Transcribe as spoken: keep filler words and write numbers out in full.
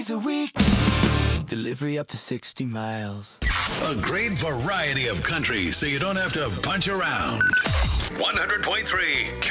a week. Delivery up to sixty miles. A great variety of country so you don't have to punch around. one hundred point three